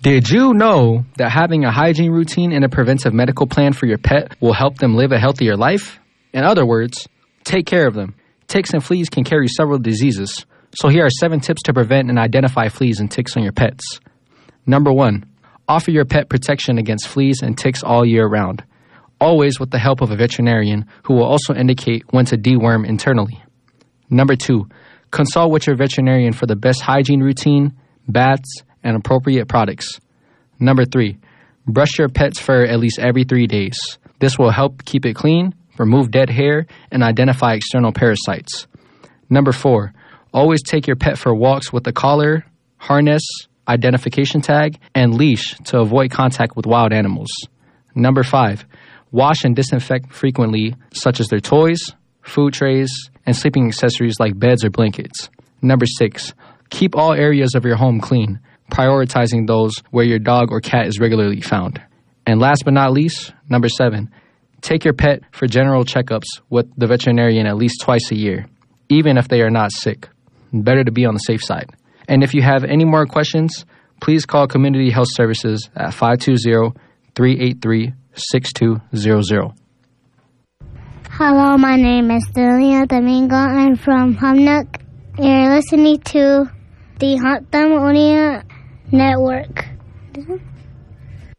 Did you know that having a hygiene routine and a preventive medical plan for your pet will help them live a healthier life? In other words, take care of them. Ticks and fleas can carry several diseases. So here are 7 tips to prevent and identify fleas and ticks on your pets. Number 1, offer your pet protection against fleas and ticks all year round, always with the help of a veterinarian who will also indicate when to deworm internally. Number 2, consult with your veterinarian for the best hygiene routine, baths, and appropriate products. Number 3, brush your pet's fur at least every 3 days. This will help keep it clean, remove dead hair, and identify external parasites. Number 4, always take your pet for walks with a collar, harness, identification tag, and leash to avoid contact with wild animals. Number 5, wash and disinfect frequently, such as their toys, food trays, and sleeping accessories like beds or blankets. Number 6, keep all areas of your home clean, prioritizing those where your dog or cat is regularly found. And last but not least, number 7, take your pet for general checkups with the veterinarian at least twice a year, even if they are not sick. Better to be on the safe side. And if you have any more questions, please call Community Health Services at 520-383-6200. Hello, my name is Delia Domingo. I'm from Hamnock. You're listening to the Hot Unia Network.